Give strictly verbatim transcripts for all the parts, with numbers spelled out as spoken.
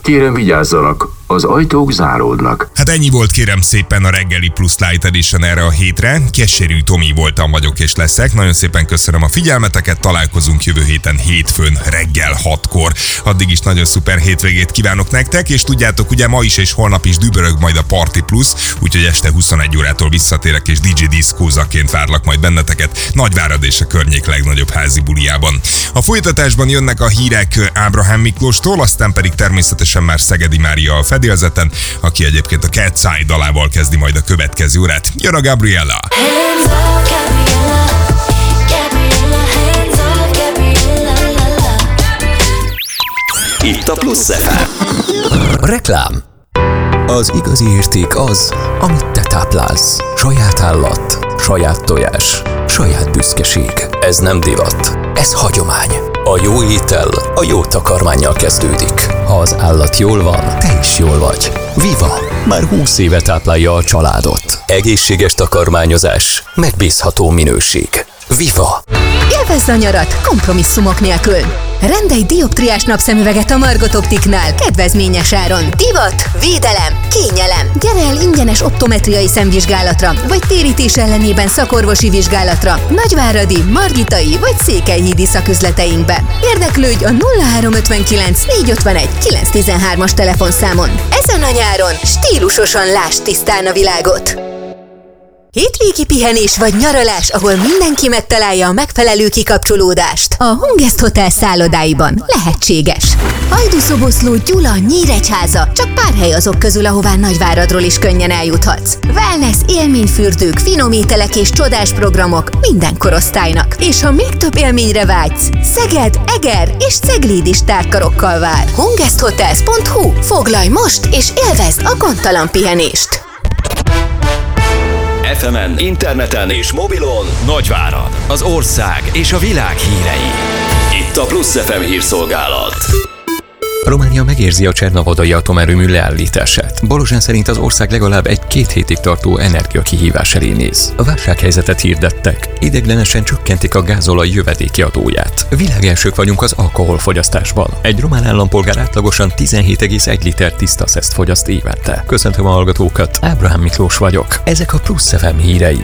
Kérem vigyázzanak, az ajtók záródnak. Hát ennyi volt kérem szépen a reggeli Plus Light Edition erre a hétre. Keserű Tomi voltam, vagyok és leszek. Nagyon szépen köszönöm a figyelmeteket, találkozunk jövő héten hétfőn reggel hatkor. Addig is nagyon szuper hétvégét kívánok nektek, és tudjátok, ugye ma is és holnap is dübörög majd a Party Plus, úgyhogy este huszonegy órától visszatérek és dé jé diszkózaként várlak majd benneteket Nagyvárad és a környék legnagyobb házi buliában. A folytatásban jönnek a hírek Ábrahám Miklóstól, aztán pedig természetesen már Szegedi Mária a fedélzeten, aki egyébként a Cat's Eye dalával kezdi majd a következő órát. Jön a Gabriella! Itt a Plusz ef em. Reklám. Az igazi érték az, amit te táplálsz. Saját állat, saját tojás, saját büszkeség. Ez nem divat, ez hagyomány. A jó étel a jó takarmánnyal kezdődik. Ha az állat jól van, te is jól vagy. Viva! Már húsz éve táplálja a családot. Egészséges takarmányozás, megbízható minőség. Viva! Élvezz a nyarat kompromisszumok nélkül! Rendelj dioptriás napszemüveget a Margot Optiknál kedvezményes áron. Divat, védelem, kényelem. Gyere el ingyenes optometriai szemvizsgálatra, vagy térítés ellenében szakorvosi vizsgálatra Nagyváradi, Margitai vagy Székelyhídi szaküzleteinkbe. Érdeklődj a nulla három ötvenkilenc négyszázötvenegy kilencszáztizenhármas telefonszámon. Ezen a nyáron stílusosan lásd tisztán a világot. Hétvégi pihenés vagy nyaralás, ahol mindenki megtalálja a megfelelő kikapcsolódást. A Hungest Hotel szállodáiban lehetséges. Hajdúszoboszló, Gyula, Nyíregyháza, csak pár hely azok közül, ahová Nagyváradról is könnyen eljuthatsz. Wellness, élményfürdők, finom ételek és csodás programok minden korosztálynak. És ha még több élményre vágysz, Szeged, Eger és Cegléd is tárkarokkal vár. hungest hotels pont hu. Foglalj most és élvezd a gondtalan pihenést! ef emen, interneten és mobilon Nagyvárad, az ország és a világ hírei. Itt a Plusz ef em hírszolgálat. Románia megérzi a csernavodai atomerőmű leállítását. Balozsán szerint az ország legalább egy-két hétig tartó energiakihívás elé néz. A válsághelyzetet hirdettek. Ideiglenesen csökkentik a gázolaj jövedéki adóját. Világelsők vagyunk az alkoholfogyasztásban. Egy román állampolgár átlagosan tizenhét egész egy liter tiszta szeszt fogyaszt évente. Köszöntöm a hallgatókat, Ábrahám Miklós vagyok. Ezek a Plusz ef em hírei.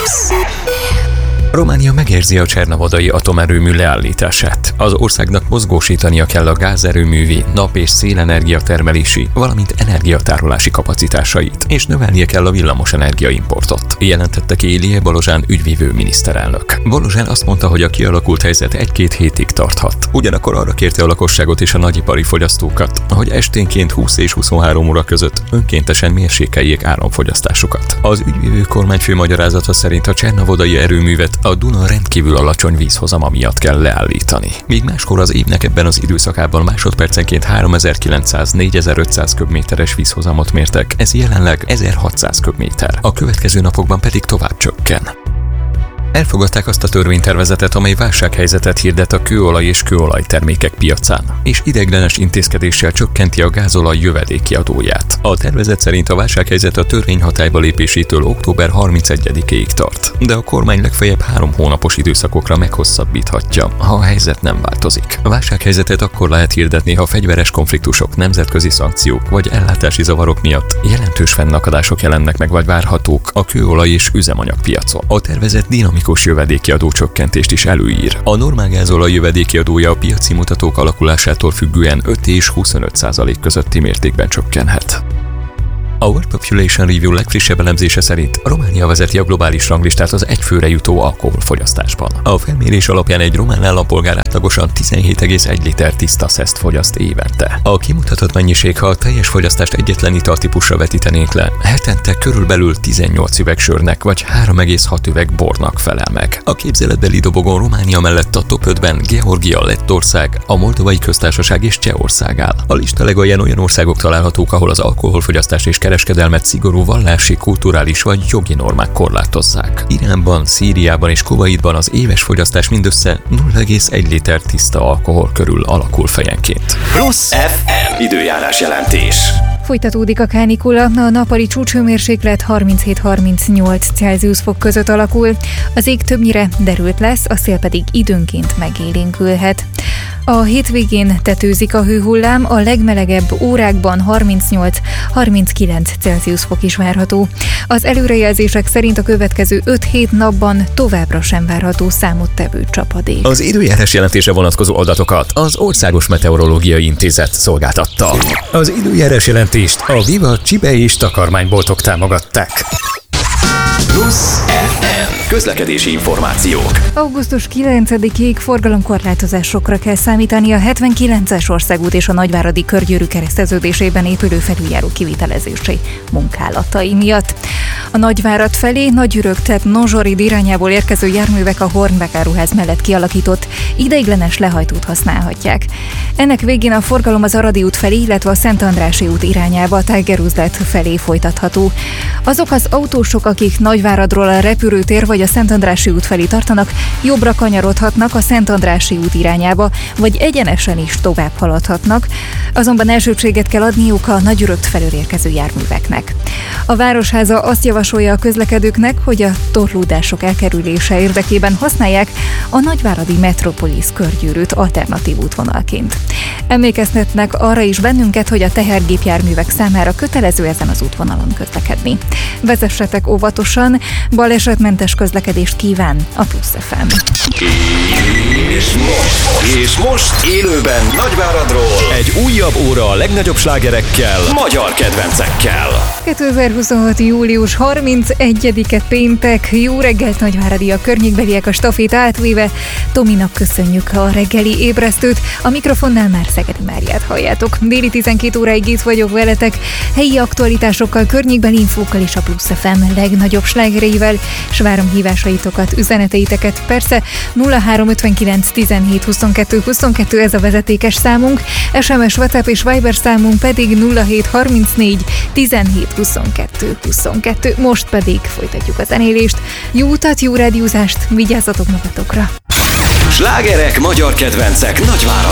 Románia megérzi a csernavodai atomerőmű leállítását. Az országnak mozgósítania kell a gázerőművi, nap- és szélenergia termelési, valamint energiatárolási kapacitásait, és növelnie kell a villamos energiaimportot, jelentette ki Ilie Balozsán ügyvívő miniszterelnök. Balozsán azt mondta, hogy a kialakult helyzet egy-két hétig tarthat. Ugyanakkor arra kérte a lakosságot és a nagyipari fogyasztókat, hogy esténként húsz és huszonhárom óra között önkéntesen mérsékeljék áramfogyasztásukat. Az ügyvívő kormányfő magyarázata szerint a csernavodai erőművet a Duna rendkívül alacsony vízhozama miatt kell leállítani. Míg máskor az évnek ebben az időszakában másodpercenként háromezer-kilencszáz-négyezer-ötszáz köbméteres vízhozamot mértek, ez jelenleg ezerhatszáz köbméter, a következő napokban pedig tovább csökken. Elfogadták azt a törvénytervezetet, amely válsághelyzetet hirdet a kőolaj és kőolajtermékek piacán, és ideiglenes intézkedéssel csökkenti a gázolaj jövedéki adóját. A tervezet szerint a válsághelyzet a törvény hatályba lépésétől október harmincegyedikéig tart, de a kormány legfeljebb három hónapos időszakokra meghosszabbíthatja, ha a helyzet nem változik. A válsághelyzetet akkor lehet hirdetni, ha fegyveres konfliktusok, nemzetközi szankciók vagy ellátási zavarok miatt jelentős fennakadások jelennek meg vagy várhatók a kőolaj és üzemanyagpiacon. A tervezet dinamikus jövedéki adócsökkentést is előír. A normál gázolaj jövedéki adója a piaci mutatók alakulásától függően öt és huszonöt százalék közötti mértékben csökkenhet. A World Population Review legfrissebb elemzése szerint Románia vezeti a globális ranglistát az egyfőre jutó alkoholfogyasztásban. A felmérés alapján egy román állampolgár átlagosan tizenhét egész egy liter tiszta szeszt fogyaszt évente. A kimutatott mennyiség, ha a teljes fogyasztást egyetlen italtípusra vetítenénk le, hetente körülbelül tizennyolc üveg sörnek vagy három egész hat üveg bornak felel meg. A képzeletbeli dobogon Románia mellett a top ötben Georgia, Lettország, a Moldovai Köztársaság és Csehország áll. A lista legalján olyan országok találhatók, ahol az alkoholfogyasztás és kereskedelmet szigorú vallási, kulturális vagy jogi normák korlátozzák. Iránban, Szíriában és Kuwaitban az éves fogyasztás mindössze nulla egész egy liter tiszta alkohol körül alakul fejenként. Plusz ef em időjárás jelentés. Folytatódik a kánikula, a nappali csúcshőmérséklet harminchét-harmincnyolc Celsius fok között alakul, az ég többnyire derült lesz, a szél pedig időnként megélénkülhet. A hétvégén tetőzik a hőhullám, a legmelegebb órákban harmincnyolc-harminckilenc Celsius fok is várható. Az előrejelzések szerint a következő öt-hét napban továbbra sem várható számottevő csapadék. Az időjárás jelentése vonatkozó adatokat az Országos Meteorológiai Intézet szolgáltatta. Az időjárás jelentést a Viva Csibe és takarmányboltok támogatták. Plusz ef em. Közlekedési információk. augusztus kilencedikéig forgalomkorlátozásokra kell számítani a hetvenkilences országút és a Nagyváradi Körgyűrű kereszteződésében épülő felüljáró kivitelezési munkálatai miatt. A Nagyvárad felé Nagyürög, tehát Nozsorid irányából érkező járművek a Hornbeck áruház mellett kialakított ideiglenes lehajtót használhatják. Ennek végén a forgalom az Aradi út felé, illetve a Szent Andrássy út irányába, a Tigeruzlet felé folytatható. Azok az autósok, akik Nagyváradról a repülőtér vagy a Szent Andrássy út felé tartanak, jobbra kanyarodhatnak a Szent Andrássy út irányába, vagy egyenesen is tovább haladhatnak, azonban elsőbséget kell adniuk a Nagyürögt felől érkező járműveknek. A Városháza azt javasolja a közlekedőknek, hogy a torlódások elkerülése érdekében használják a nagyváradi Metropolis körgyűrűt alternatív útvonalként. Emlékeztetnek arra is bennünket, hogy a tehergépjárművek számára kötelező ezen az útvonalon közlekedni. Vezessetek óvatosan, balesetmentes közlekedést kíván a Plusz ef em. És most, és most élőben Nagyváradról egy újabb óra a legnagyobb slágerekkel, magyar kedvencekkel. kétezer-huszonhat. július harmincegyedike péntek, jó reggelt Nagyváradi, a környékbeliek a staféta átvéve. Tominak köszönjük a reggeli ébresztőt, a mikrofonnál már Szegedi Máriát halljátok. Déli tizenkét óráig itt vagyok veletek, helyi aktualitásokkal, környékbeli infókkal és a Plusz ef em legnagyobb slágereivel, s várom hívásaitokat, üzeneteiteket, persze nulla három ötvenkilenc tizenhét huszonkettő huszonkettő ez a vezetékes számunk, es em es, WhatsApp és Viber számunk pedig nulla hét harmincnégy tizenhét huszonkettő huszonkettő. Most pedig folytatjuk a zenélést. Jó utat, jó rádiózást, vigyázzatok magatokra! Slágerek, magyar kedvencek Nagyváradról.